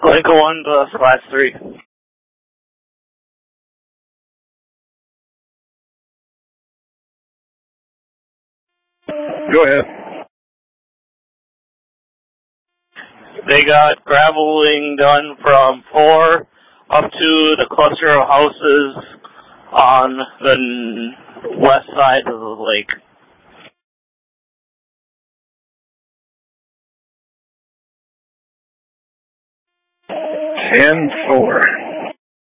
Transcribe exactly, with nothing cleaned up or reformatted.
Lincoln one, uh, class three. Go ahead. They got graveling done from four up to the cluster of houses on the west side of the lake. ten four.